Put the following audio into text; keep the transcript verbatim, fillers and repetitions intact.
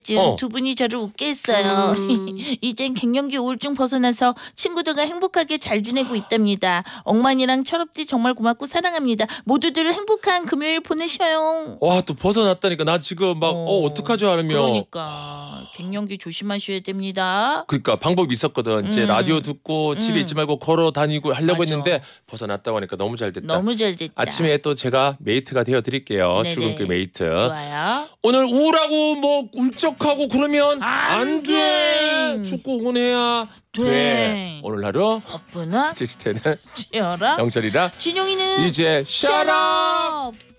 지금 어. 두 분이 저를 웃게 했어요. 음. 이젠 갱년기 우울증 벗어나서 친구들과 행복하게 잘 지내고 있답니다. 엉만이랑 철업디 정말 고맙고 사랑합니다. 모두들 행복한 금요일 보내셔요. 와, 또 벗어났다니까. 나 지금 막 어, 어, 어떡하지 하면. 그러니까 갱년기 조심하셔야 됩니다. 그러니까 방법이 있었거든. 이제 음. 라디오 듣고 집에 음. 있지 말고 걸어 다니고 하려고 맞아. 했는데 벗어났다고 하니까 너무 잘 됐다. 너무 잘 됐다. 아침에 또 제가 메이트가 되어 드릴게요. 네네. 출근길 메이트. 좋아요. 오늘 우울하고 뭐 울적하고 그러면 안 안 돼. 돼. 축구 응원해야 돼. 돼. 오늘 하루 어쁘나 시스템은 치어라 영철이라 진용이는 이제 샤라. 샤럽.